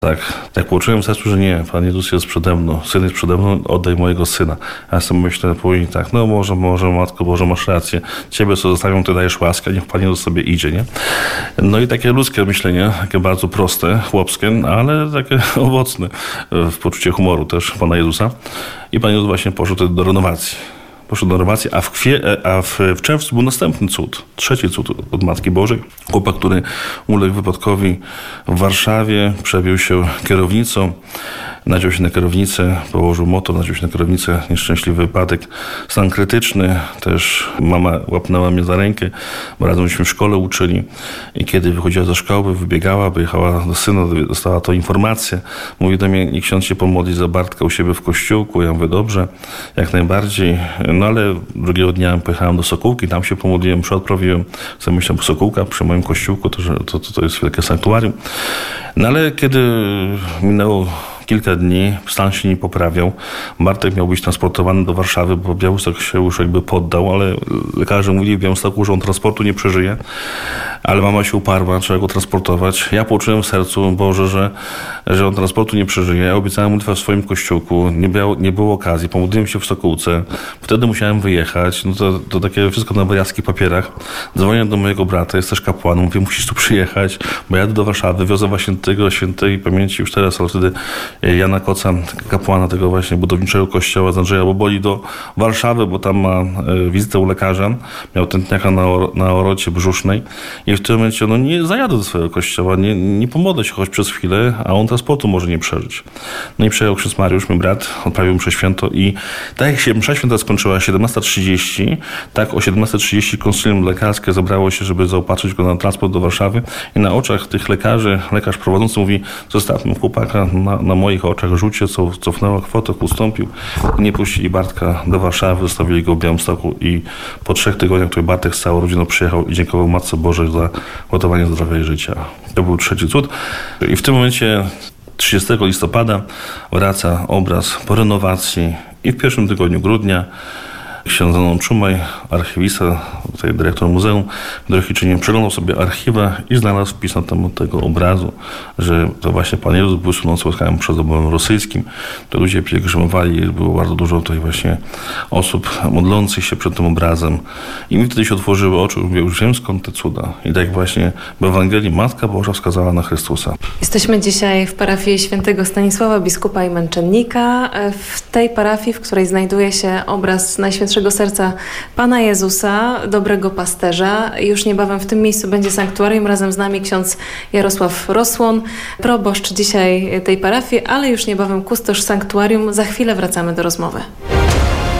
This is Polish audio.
Tak poczułem w sercu, że nie, Pan Jezus jest przede mną, Syn jest przede mną, oddaj mojego Syna. A ja sobie myślę później tak, no może Matko Boże, masz rację, Ciebie co zostawią, Ty dajesz łaskę, niech Pan Jezus sobie idzie, nie? No i takie ludzkie myślenie, takie bardzo proste, chłopskie, ale takie owocne w poczucie humoru też Pana Jezusa. I Pan Jezus właśnie poszedł do renowacji. A w czerwcu był następny cud, trzeci cud od Matki Bożej. Chłopak, który uległ wypadkowi w Warszawie, przebił się kierownicą, nadział się na kierownicę, położył motor, nadział się na kierownicę, nieszczęśliwy wypadek, stan krytyczny, też mama łapnęła mnie za rękę, bo razem żeśmy w szkole uczyli i kiedy wychodziła ze szkoły, wybiegała, wyjechała do syna, dostała tą informację, mówi do mnie, niech ksiądz się pomodli za Bartka u siebie w kościółku, ja mówię, dobrze, jak najbardziej, no ale drugiego dnia pojechałem do Sokółki, tam się pomodliłem, odprawiłem, sobie myślałem, Sokółka przy moim kościółku, to jest wielkie sanktuarium, no ale kiedy minęło kilka dni, stan się nie poprawiał. Bartek miał być transportowany do Warszawy, bo Białystok się już jakby poddał, ale lekarze mówili w Białymstoku, że on transportu nie przeżyje. Ale mama się uparła, trzeba go transportować. Ja poczułem w sercu, Boże, że on transportu nie przeżyje. Ja obiecałem modlitwę w swoim kościółku, nie było okazji. Pomodliłem się w Sokółce. Wtedy musiałem wyjechać. No to takie wszystko na wariackich papierach. Dzwonię do mojego brata, jest też kapłanem. Mówię, musisz tu przyjechać, bo jadę do Warszawy. Wiozę właśnie tego świętej pamięci już teraz, ale wtedy Jana Koca, kapłana tego właśnie budowniczego kościoła z Andrzeja Boboli do Warszawy, bo tam ma wizytę u lekarza. Miał tętniaka na orocie brzusznej. I w tym momencie nie zajadę do swojego kościoła, nie pomodlę się choć przez chwilę, a on transportu może nie przeżyć. No i przyjechał ksiądz Mariusz, mój brat, odprawił mszę święto i tak jak się msza święta skończyła 17:30, tak o 17:30 konsylium lekarskie zebrało się, żeby zaopatrzyć go na transport do Warszawy i na oczach tych lekarzy, lekarz prowadzący mówi, zostawmy chłopaka na moich oczach, rzucie, cofnęła kwotę, ustąpił i nie puścili Bartka do Warszawy, zostawili go w Białymstoku i po 3 tygodniach, który Bartek z całą rodziną przyjechał i dziękował Matce Bożej za ratowanie zdrowia i życia. To był trzeci cud. I w tym momencie 30 listopada wraca obraz po renowacji i w pierwszym tygodniu grudnia ksiądz Zenon Czumaj, archiwista, tutaj dyrektor muzeum w Drohiczynie, przeglądał sobie archiwa i znalazł wpis na temat tego obrazu, że to właśnie Pan Jezus był słynący łaskawym przed oborem rosyjskim. To ludzie pielgrzymowali, było bardzo dużo tutaj właśnie osób modlących się przed tym obrazem. I mi wtedy się otworzyły oczy, już wiem skąd te cuda. I tak właśnie w Ewangelii Matka Boża wskazała na Chrystusa. Jesteśmy dzisiaj w parafii świętego Stanisława, biskupa i męczennika. W tej parafii, w której znajduje się obraz Najświętszego Serca Pana Jezusa, dobrego pasterza. Już niebawem w tym miejscu będzie sanktuarium. Razem z nami ksiądz Jarosław Rosłon, proboszcz dzisiaj tej parafii, ale już niebawem kustosz sanktuarium. Za chwilę wracamy do rozmowy.